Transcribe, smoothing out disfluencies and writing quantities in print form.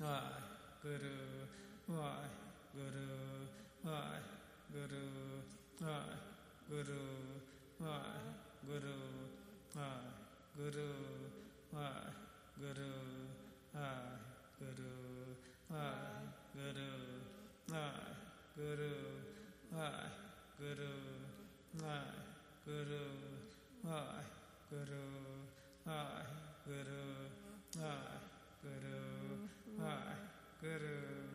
Waheguru, Waheguru, Waheguru, Waheguru, Waheguru, Waheguru, Waheguru, Waheguru, Waheguru, Waheguru, Waheguru, Waheguru, Waheguru, Waheguru, Waheguru, Waheguru.